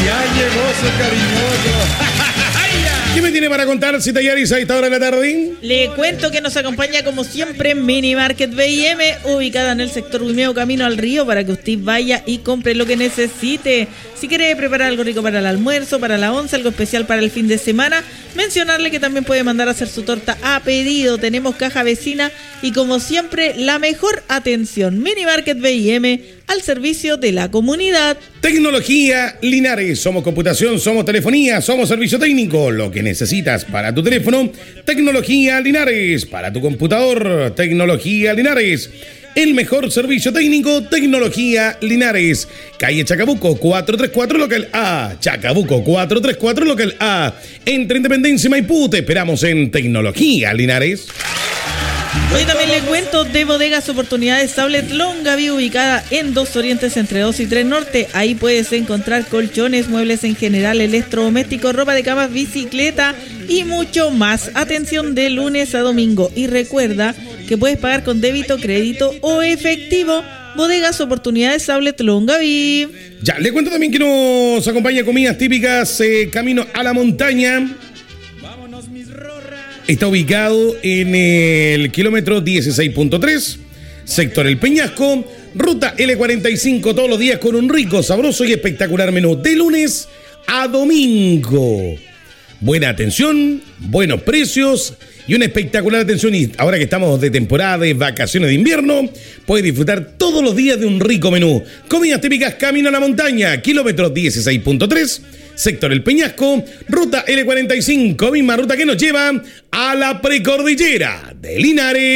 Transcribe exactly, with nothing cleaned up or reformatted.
Ya llegó su cariñoso. ¿Qué me tiene para contar, Cita Yaris, a esta hora de la tarde? Le cuento que nos acompaña como siempre Mini Market B I M, ubicada en el sector Guimeo, camino al río, para que usted vaya y compre lo que necesite. Si quiere preparar algo rico para el almuerzo, para la once, algo especial para el fin de semana, mencionarle que también puede mandar a hacer su torta a pedido. Tenemos caja vecina y, como siempre, la mejor atención. Mini Market B I M, al servicio de la comunidad. Tecnología Linares. Somos computación, somos telefonía, somos servicio técnico. Lo que necesitas para tu teléfono, Tecnología Linares. Para tu computador, Tecnología Linares. El mejor servicio técnico, Tecnología Linares. Calle Chacabuco, cuatrocientos treinta y cuatro, local A. Chacabuco, cuatrocientos treinta y cuatro, local A. Entre Independencia y Maipú, te esperamos en Tecnología Linares. Hoy también le cuento de Bodegas Oportunidades Tablet Longaví, ubicada en dos Orientes entre dos y tres Norte. Ahí puedes encontrar colchones, muebles en general, electrodomésticos, ropa de camas, bicicleta y mucho más. Atención de lunes a domingo. Y recuerda que puedes pagar con débito, crédito o efectivo. Bodegas Oportunidades Tablet Longaví. Ya, le cuento también que nos acompaña comidas típicas, eh, Camino a la Montaña. Está ubicado en el kilómetro dieciséis punto tres, sector El Peñasco, ruta L cuarenta y cinco, todos los días con un rico, sabroso y espectacular menú de lunes a domingo. Buena atención, buenos precios y una espectacular atención. Y ahora que estamos de temporada de vacaciones de invierno, puedes disfrutar todos los días de un rico menú. Comidas típicas Camino a la Montaña, kilómetro dieciséis punto tres, sector El Peñasco, ruta L cuarenta y cinco, misma ruta que nos lleva a la precordillera de Linares.